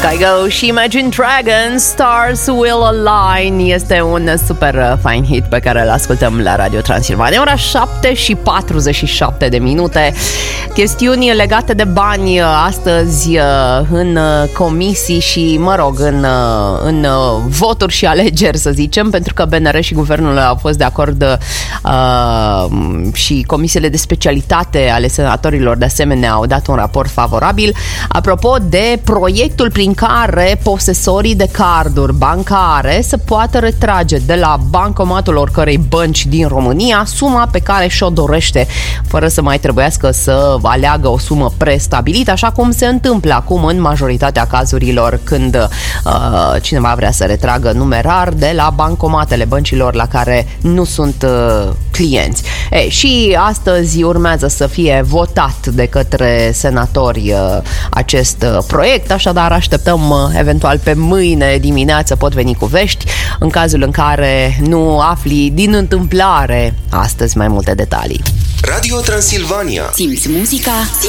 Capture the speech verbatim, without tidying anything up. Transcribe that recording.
Kygo și Imagine Dragons, Stars Will Align. Este un super fain hit pe care îl ascultăm la Radio Transilvania. Ora șapte și patruzeci și șapte de minute. Chestiuni legate de bani astăzi în comisii și, mă rog, în, în voturi și alegeri, să zicem, pentru că B N R și guvernul au fost de acord uh, și comisiile de specialitate ale senatorilor de asemenea au dat un raport favorabil apropo de proiectul prin care posesorii de carduri bancare să poată retrage de la bancomatul oricărei bănci din România suma pe care și-o dorește, fără să mai trebuiască să aleagă o sumă prestabilită, așa cum se întâmplă acum în majoritatea cazurilor când uh, cineva vrea să retragă numerar de la bancomatele băncilor la care nu sunt uh, clienți. E, și astăzi urmează să fie votat de către senatori uh, acest uh, proiect, așadar așteptăm uh, eventual pe mâine dimineață pot veni cu vești în cazul în care nu afli din întâmplare astăzi mai multe detalii. Radio Transilvania. Simți muzica?